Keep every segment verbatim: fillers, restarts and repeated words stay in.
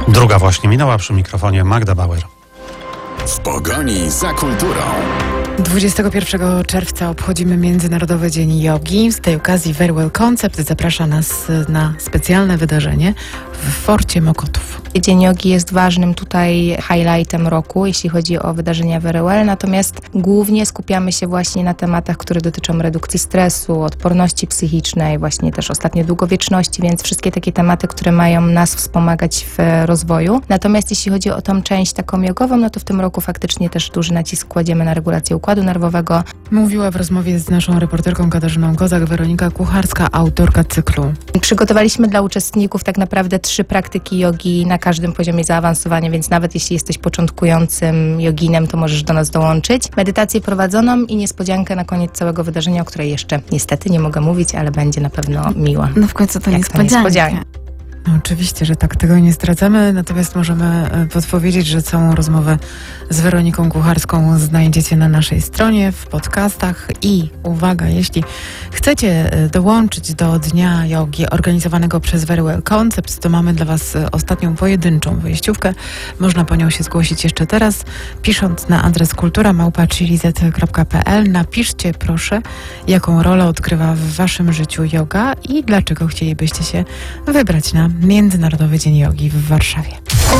Druga właśnie minęła, przy mikrofonie Magda Bauer. W pogoni za kulturą. dwudziestego pierwszego czerwca obchodzimy Międzynarodowy Dzień Jogi. Z tej okazji Very Well Concept zaprasza nas na specjalne wydarzenie w Forcie Mokotów. Dzień Jogi jest ważnym tutaj highlightem roku, jeśli chodzi o wydarzenia Very Well, natomiast głównie skupiamy się właśnie na tematach, które dotyczą redukcji stresu, odporności psychicznej, właśnie też ostatnio długowieczności, więc wszystkie takie tematy, które mają nas wspomagać w rozwoju. Natomiast jeśli chodzi o tą część taką jogową, no to w tym roku faktycznie też duży nacisk kładziemy na regulację układu nerwowego. Mówiła w rozmowie z naszą reporterką Katarzyną Kozak Weronika Kucharska, autorka cyklu. Przygotowaliśmy dla uczestników tak naprawdę trzy praktyki jogi na każdym poziomie zaawansowania, więc nawet jeśli jesteś początkującym joginem, to możesz do nas dołączyć. Medytację prowadzoną i niespodziankę na koniec całego wydarzenia, o której jeszcze niestety nie mogę mówić, ale będzie na pewno miła. No w końcu to Jak niespodzianka. to niespodzianka. No, oczywiście, że tak, tego nie zdradzamy, natomiast możemy podpowiedzieć, że całą rozmowę z Weroniką Kucharską znajdziecie na naszej stronie, w podcastach i uwaga, jeśli chcecie dołączyć do Dnia Jogi organizowanego przez Very Well Concept, to mamy dla Was ostatnią pojedynczą wyjściówkę. Można po nią się zgłosić jeszcze teraz, pisząc na adres kultura małpa chilizet kropka pe el. Napiszcie proszę, jaką rolę odgrywa w Waszym życiu joga i dlaczego chcielibyście się wybrać na Międzynarodowy Dzień Jogi w Warszawie.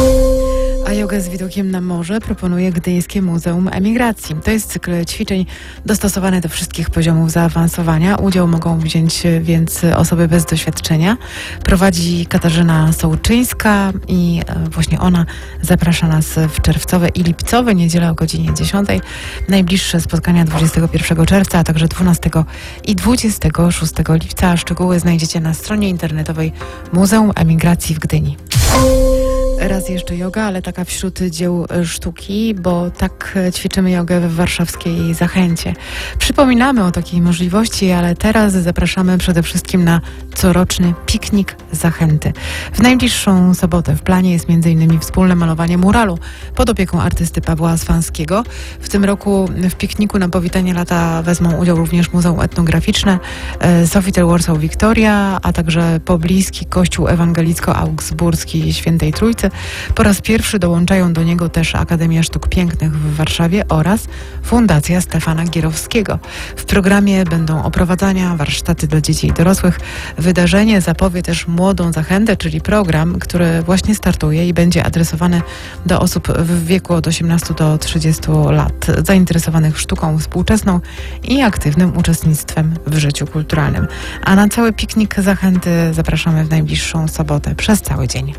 A jogę z widokiem na morze proponuje Gdyńskie Muzeum Emigracji. To jest cykl ćwiczeń dostosowany do wszystkich poziomów zaawansowania. Udział mogą wziąć więc osoby bez doświadczenia. Prowadzi Katarzyna Sołczyńska i właśnie ona zaprasza nas w czerwcowe i lipcowe niedzielę o godzinie dziesiątej. Najbliższe spotkania dwudziestego pierwszego czerwca, a także dwunastego i dwudziestego szóstego lipca. Szczegóły znajdziecie na stronie internetowej Muzeum Emigracji w Gdyni. Raz jeszcze joga, ale taka wśród dzieł sztuki, bo tak ćwiczymy jogę w warszawskiej Zachęcie. Przypominamy o takiej możliwości, ale teraz zapraszamy przede wszystkim na coroczny piknik Zachęty. W najbliższą sobotę w planie jest między innymi wspólne malowanie muralu pod opieką artysty Pawła Swanskiego. W tym roku w pikniku na powitanie lata wezmą udział również Muzeum Etnograficzne, Sofitel Warsaw Victoria, a także pobliski Kościół Ewangelicko-Augsburski Świętej Trójcy. Po raz pierwszy dołączają do niego też Akademia Sztuk Pięknych w Warszawie oraz Fundacja Stefana Gierowskiego. W programie będą oprowadzania, warsztaty dla dzieci i dorosłych. Wydarzenie zapowie też Młodą Zachętę, czyli program, który właśnie startuje i będzie adresowany do osób w wieku od osiemnastu do trzydziestu lat, zainteresowanych sztuką współczesną i aktywnym uczestnictwem w życiu kulturalnym. A na cały piknik Zachęty zapraszamy w najbliższą sobotę przez cały dzień.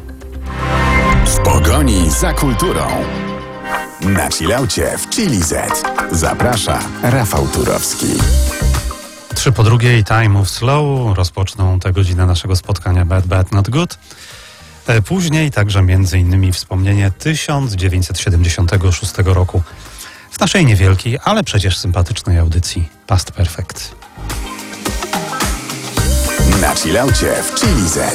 W pogoni za kulturą. Na chillaucie w Chilizet. Zaprasza Rafał Turowski. Trzy po drugiej, Time Move Slow rozpoczną tę godzinę naszego spotkania Bad Bad Not Good. Później także między innymi wspomnienie tysiąc dziewięćset siedemdziesiątego szóstego roku w naszej niewielkiej, ale przecież sympatycznej audycji Past Perfect. Na chillaucie w Chilizet.